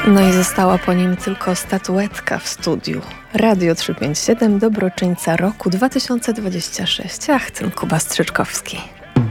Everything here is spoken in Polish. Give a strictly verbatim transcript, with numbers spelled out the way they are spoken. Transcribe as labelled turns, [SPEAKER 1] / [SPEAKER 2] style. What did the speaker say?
[SPEAKER 1] No i została po nim tylko statuetka w studiu. Radio trzysta pięćdziesiąt siedem, dobroczyńca roku dwa tysiące dwudziestego szóstego. Ach, ten Kuba Strzyczkowski.